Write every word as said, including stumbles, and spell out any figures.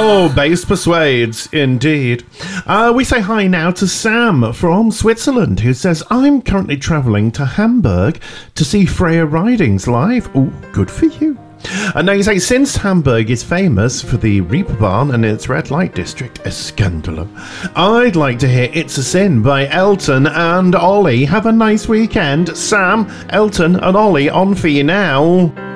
Oh, bass persuades, indeed. Uh, we say hi now to Sam from Switzerland, who says, I'm currently travelling to Hamburg to see Freya Ridings live. Oh, good for you. And now you say, since Hamburg is famous for the Reeperbahn and its red light district, Escandalo, I'd like to hear It's a Sin by Elton and Ollie. Have a nice weekend. Sam, Elton and Ollie on for you now.